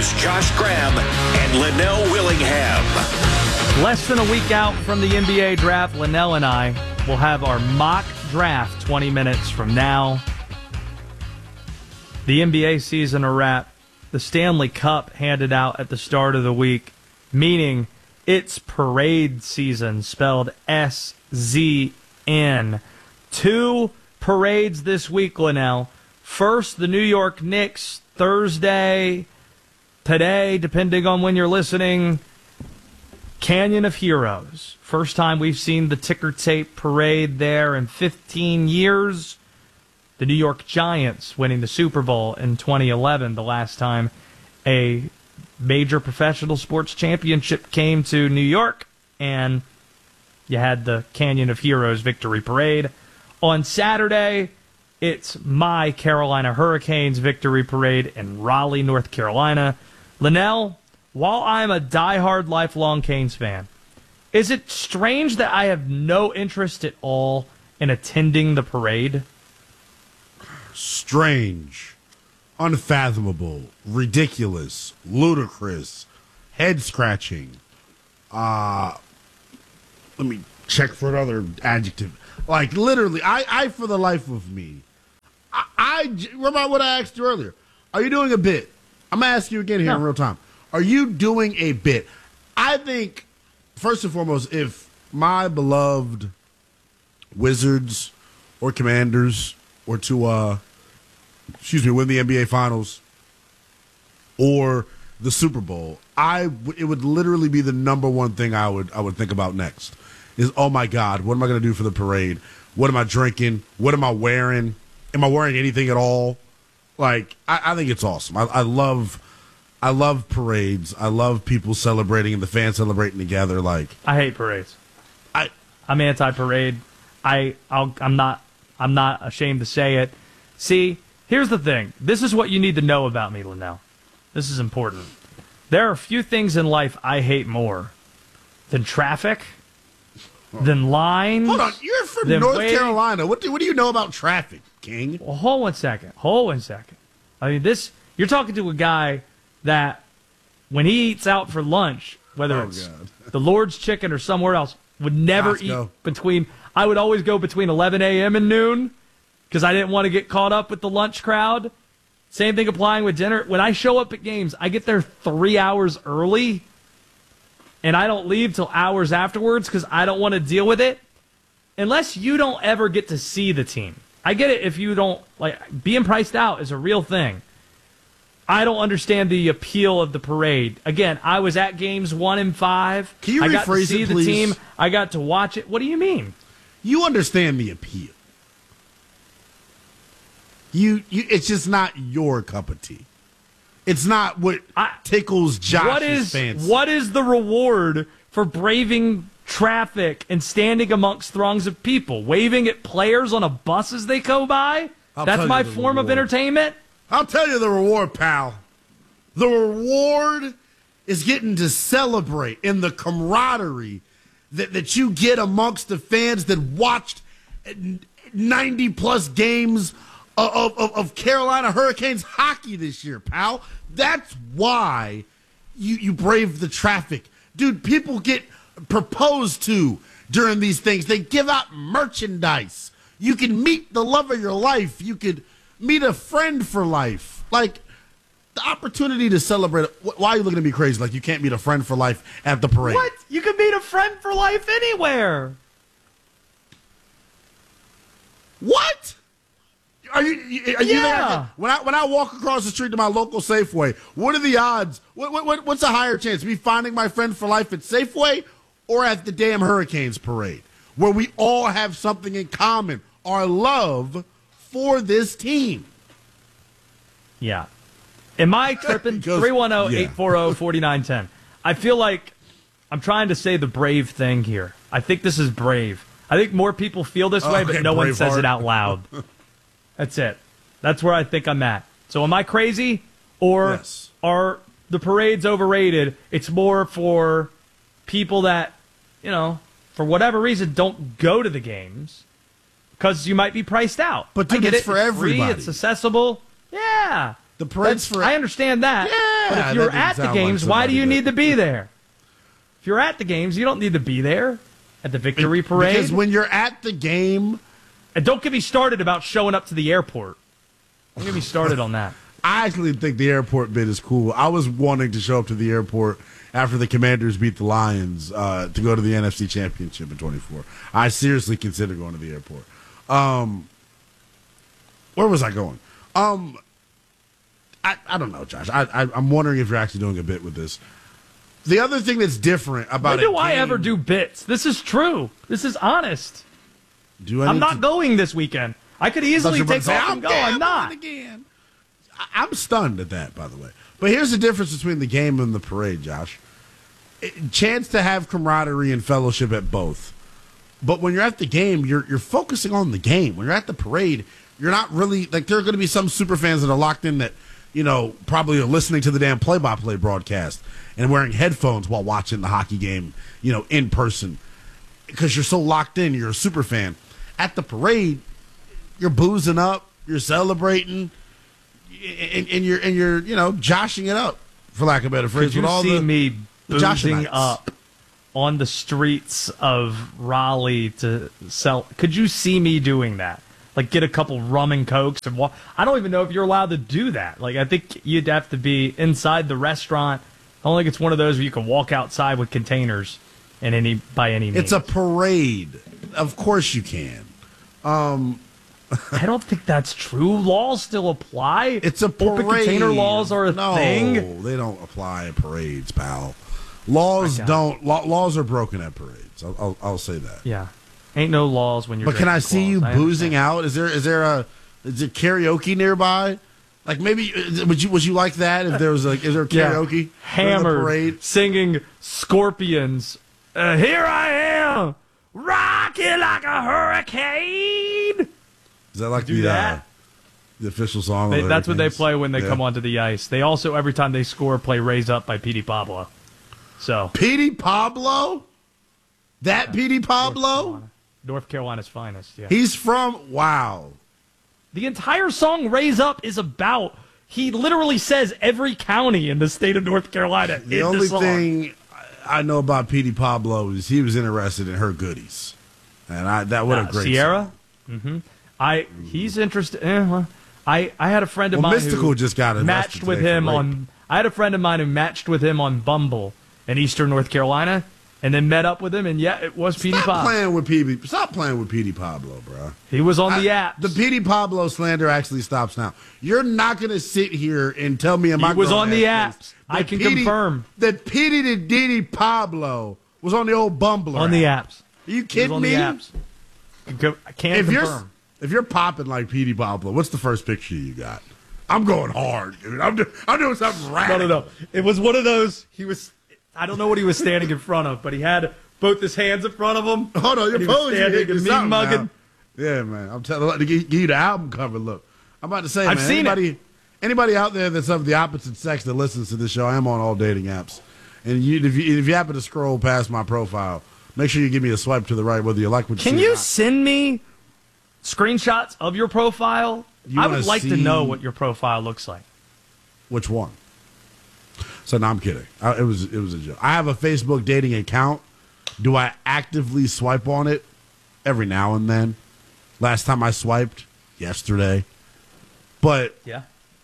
Here's Josh Graham and Linnell Willingham. Less than a week out from the NBA draft, Linnell and I will have our mock draft 20 minutes from now. The NBA season a wrap. The Stanley Cup handed out at the start of the week, meaning it's parade season, spelled S-Z-N. 2 parades this week, Linnell. First, the New York Knicks, Thursday, today, depending on when you're listening, Canyon of Heroes. First time we've seen the ticker tape parade there in 15 years. The New York Giants winning the Super Bowl in 2011, the last time a major professional sports championship came to New York, and you had the Canyon of Heroes victory parade. On Saturday, it's my Carolina Hurricanes victory parade in Raleigh, North Carolina. Linnell, while I'm a diehard lifelong Canes fan, is it strange that I have no interest at all in attending the parade? Strange, unfathomable, ridiculous, ludicrous, head-scratching. Let me check for another adjective. Like, literally, I for the life of me, I remember what I asked you earlier. Are you doing a bit? I'm going to ask you again here in real time. Are you doing a bit? I think, first and foremost, if my beloved Wizards or Commanders were to, win the NBA Finals or the Super Bowl, it would literally be the number one thing I would think about next. Is, oh my God, what am I going to do for the parade? What am I drinking? What am I wearing? Am I wearing anything at all? Like, I think it's awesome. I love parades. I love people celebrating and the fans celebrating together. Like, I hate parades. I'm anti-parade. I'm not ashamed to say it. See, here's the thing. This is what you need to know about me, Linnell. This is important. There are few things in life I hate more than traffic, than lines. Hold on, you're from North Carolina. What do you know about traffic, King? Well, hold one second. I mean, you're talking to a guy that when he eats out for lunch, whether it's the Lord's Chicken or somewhere else, would never eat between. I would always go between 11 a.m. and noon because I didn't want to get caught up with the lunch crowd. Same thing applying with dinner. When I show up at games, I get there 3 hours early, and I don't leave till hours afterwards because I don't want to deal with it unless you don't ever get to see the team. I get it if you don't, like, being priced out is a real thing. I don't understand the appeal of the parade. Again, I was at games 1 and 5. Can you rephrase I got to see it, please? The team. I got to watch it. What do you mean? You understand the appeal. It's just not your cup of tea. It's not what tickles Josh's fancy. What is the reward for braving traffic and standing amongst throngs of people? Waving at players on a bus as they go by? That's my form of entertainment? I'll tell you the reward, pal. The reward is getting to celebrate in the camaraderie that you get amongst the fans that watched 90-plus games of Carolina Hurricanes hockey this year, pal. That's why you brave the traffic. Dude, people get proposed to during these things. They give out merchandise. You can meet the love of your life. You could meet a friend for life. Like, the opportunity to celebrate. Why are you looking at me crazy? Like you can't meet a friend for life at the parade. What? You can meet a friend for life anywhere. What? Are you yeah. When I walk across the street to my local Safeway, what are the odds? What's a higher chance? Me finding my friend for life at Safeway or at the damn Hurricanes parade, where we all have something in common, our love for this team. Yeah. Am I tripping? 310-840-4910. I feel like I'm trying to say the brave thing here. I think this is brave. I think more people feel this way, but no one says it out loud. That's it. That's where I think I'm at. So am I crazy? Or are the parades overrated? It's more for people that, you know, for whatever reason, don't go to the games because you might be priced out. But dude, it's for everybody. Free, it's accessible. Yeah. The parade's for. I understand that. Yeah, but if you're that at didn't the sound games, like why do you somebody need to be there? If you're at the games, you don't need to be there at the victory parade. Because when you're at the game, and don't get me started about showing up to the airport. Don't get me started on that. I actually think the airport bit is cool. I was wanting to show up to the airport after the Commanders beat the Lions to go to the NFC Championship in 24. I seriously consider going to the airport. Where was I going? I don't know, Josh. I'm wondering if you're actually doing a bit with this. The other thing that's different about When do I ever do bits? This is true. This is honest. I'm not going this weekend. I could easily take off and go. I'm not. Again. I'm stunned at that, by the way. But here's the difference between the game and the parade, Josh. Chance to have camaraderie and fellowship at both. But when you're at the game, you're focusing on the game. When you're at the parade, you're not really like there are going to be some super fans that are locked in that, probably are listening to the damn play-by-play broadcast and wearing headphones while watching the hockey game, in person. Because you're so locked in, you're a super fan. At the parade, you're boozing up, you're celebrating, and you're joshing it up, for lack of a better phrase. Could you with all see the, me the boozing Joshinites. up on the streets of Raleigh to sell? Could you see me doing that? Like get a couple rum and cokes and walk? I don't even know if you're allowed to do that. Like I think you'd have to be inside the restaurant. I don't think it's one of those where you can walk outside with containers and by any means. It's a parade. Of course you can. I don't think that's true. Laws still apply. It's a parade. Open container laws are a thing. No, they don't apply at parades, pal. Laws don't. Laws are broken at parades. I'll say that. Yeah, ain't no laws when you're. But can I see you boozing understand. out? Is there karaoke nearby? Like maybe would you like that if there was is there karaoke? Yeah. Hammered, parade? singing Scorpions. Here I am, rocking like a hurricane. Is that like that? The official song? That's what they play when they come onto the ice. They also every time they score play "Raise Up" by Petey Pablo. So Petey Pablo, Petey Pablo, North Carolina's finest. Yeah, he's from wow. The entire song "Raise Up" is about. He literally says every county in the state of North Carolina. The only thing I know about Petey Pablo is he was interested in her goodies, and that would a great Sierra. song. Mm-hmm. He's interested. I had a friend of mine Mystical who just got matched with him on. I had a friend of mine who matched with him on Bumble in Eastern North Carolina, and then met up with him, and it was Petey Pablo. Stop playing with Petey Pablo, bro. He was on the app. The Petey Pablo slander actually stops now. You're not going to sit here and tell me he was on the apps. I can confirm that Petey the Diddy Pablo was on the old Bumbler on the apps. Are you kidding me? The apps. I can't confirm. If you're popping like Petey Pablo, what's the first picture you got? I'm going hard, dude. I'm doing something radical. No. It was one of those. I don't know what he was standing in front of, but he had both his hands in front of him. Hold on, you're posing and me mugging. Yeah, man. I'm telling to give you the album cover look. I'm about to say, I've seen anybody out there that's of the opposite sex that listens to this show, I am on all dating apps. And if you happen to scroll past my profile, make sure you give me a swipe to the right, whether you like what you see. Can you send me screenshots of your profile? I would like to know what your profile looks like. Which one? So no, I'm kidding. It was a joke. I have a Facebook dating account. Do I actively swipe on it? Every now and then. Last time I swiped, yesterday. But yeah,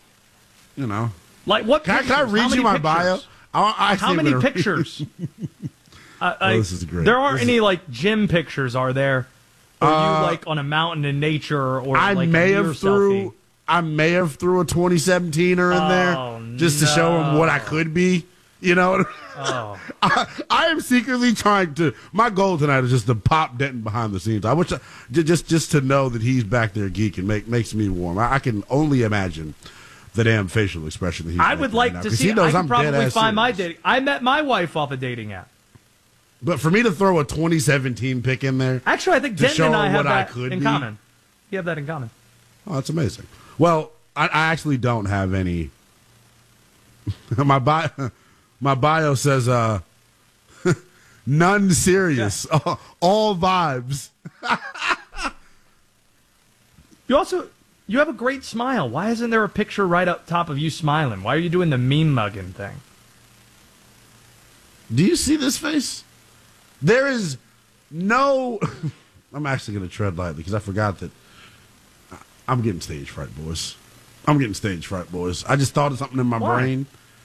like what? Can I read you my bio? How many pictures? This is great. There aren't any like gym pictures, are there? Or you like on a mountain in nature, or I may have threw a 2017er in there just to show him what I could be. Oh. I am secretly trying to. My goal tonight is just to pop Denton behind the scenes. I wish just to know that he's back there geeking makes me warm. I can only imagine the damn facial expression that he's. I would like to see. He knows I I'm could probably dead-ass find my serious. dating. I met my wife off a dating app. But for me to throw a 2017 pick in there, actually, I think Denton and I have that in be. common. You have that in common. Oh, that's amazing. Well, I actually don't have any. My bio says none serious, all vibes. You also You have a great smile. Why isn't there a picture right up top of you smiling? Why are you doing the mean mugging thing? Do you see this face? There is no... I'm actually going to tread lightly because I forgot that I'm getting stage fright, boys. I just thought of something in my brain.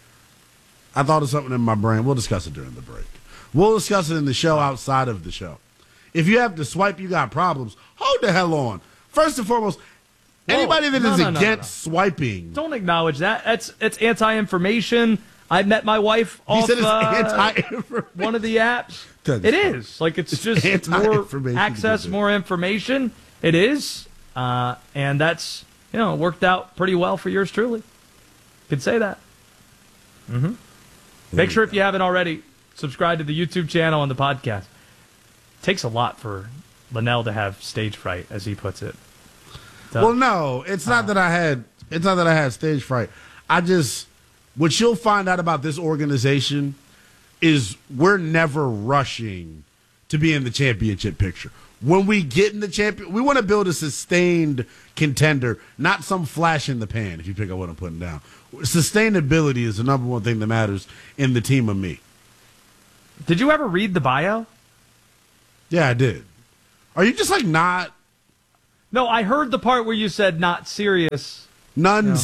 We'll discuss it during the break. We'll discuss it in the show outside of the show. If you have to swipe, you got problems. Hold the hell on. First and foremost, anybody that is against swiping. Don't acknowledge that. It's anti-information. I met my wife off one of the apps. It is. Like, it's just more access, more information. It is. And that's, worked out pretty well for yours truly. Could say that. Mm-hmm. Make sure if you haven't already, subscribe to the YouTube channel and the podcast. It takes a lot for Linnell to have stage fright, as he puts it. So, well, no, it's not that I had stage fright. What you'll find out about this organization is we're never rushing to be in the championship picture. When we get in the champion, we want to build a sustained contender, not some flash in the pan, if you pick up what I'm putting down. Sustainability is the number one thing that matters in the team of me. Did you ever read the bio? Yeah, I did. Are you just like not? No, I heard the part where you said not serious. None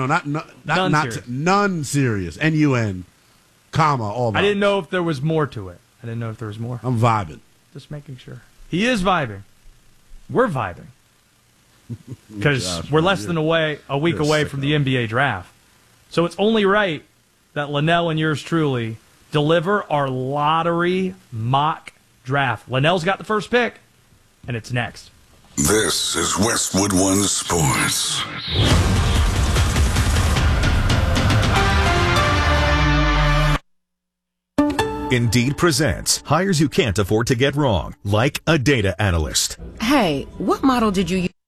serious. N-U-N, comma, all that. I didn't know if there was more to it. I'm vibing. Just making sure. He is vibing. We're vibing. Because we're less than a week away from the NBA draft. So it's only right that Linnell and yours truly deliver our lottery mock draft. Linnell's got the first pick, and it's next. This is Westwood One Sports. Indeed presents hires you can't afford to get wrong, like a data analyst. Hey, what model did you use?